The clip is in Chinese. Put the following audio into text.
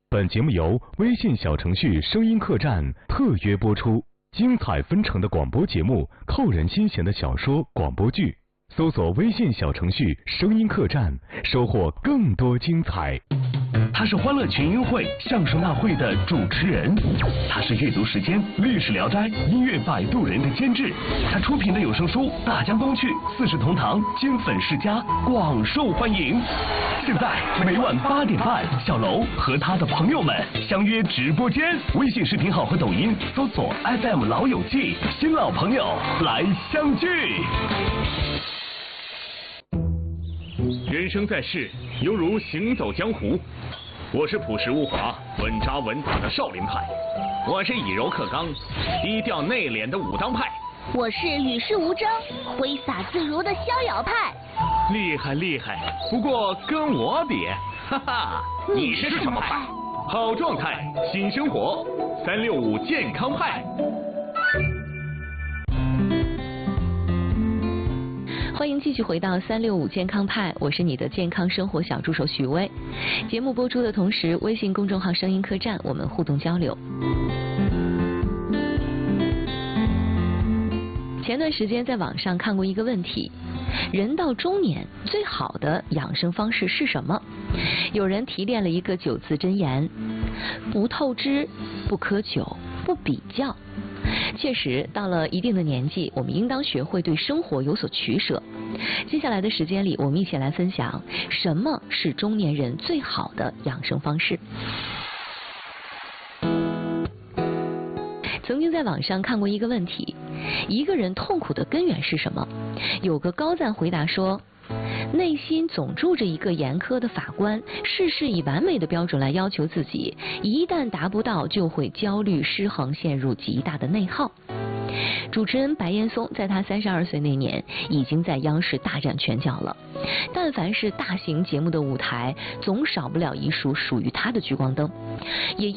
本节目由微信小程序声音客栈特约播出，精彩纷呈的广播节目，扣人心弦的小说广播剧，搜索微信小程序声音客栈，收获更多精彩。 他是欢乐群英会相声大会的主持人，他是阅读时间历史聊斋音乐摆渡人的监制，他出品的有声书《大江东去》《四世同堂》经粉世家广受欢迎。现在每晚8点半，小楼和他的朋友们相约直播间，微信视频号和抖音搜索 FM 老友记，新老朋友来相聚。 人生在世，犹如行走江湖。我是朴实无华、稳扎稳打的少林派，我是以柔克刚、低调内敛的武当派， 我是与世无争、挥洒自如的逍遥派。 厉害厉害，不过跟我比，哈哈， 你是什么派？ 好状态，新生活，365健康派。 欢迎继续回到365健康派，我是你的健康生活小助手许巍。节目播出的同时，微信公众号声音客栈我们互动交流。前段时间在网上看过一个问题，人到中年最好的养生方式是什么？有人提炼了一个9字真言：不透支，不苛求，不比较。确实，到了一定的年纪，我们应当学会对生活有所取舍。接下来的时间里，我们一起来分享什么是中年人最好的养生方式。曾经在网上看过一个问题，一个人痛苦的根源是什么？有个高赞回答说，内心总住着一个严苛的法官，事事以完美的标准来要求自己，一旦达不到就会焦虑失衡，陷入极大的内耗。主持人白岩松在他32岁那年已经在央视大展拳脚了，但凡是大型节目的舞台，总少不了一束属于他的聚光灯。也